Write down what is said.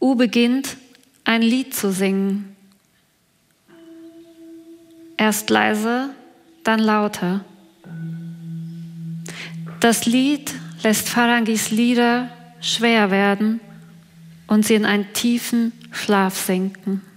beginnt, ein Lied zu singen. Erst leise, dann lauter. Das Lied lässt Farangis Lieder schwer werden und sie in einen tiefen Schlaf sinken.